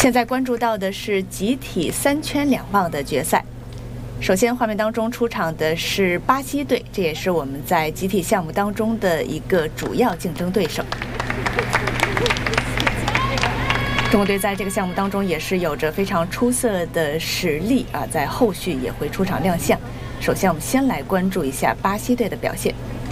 现在关注到的是集体3圈2棒的决赛。首先，画面当中出场的是巴西队，这也是我们在集体项目当中的一个主要竞争对手。中国队在这个项目当中也是有着非常出色的实力啊，在后续也会出场亮相。首先，我们先来关注一下巴西队的表现。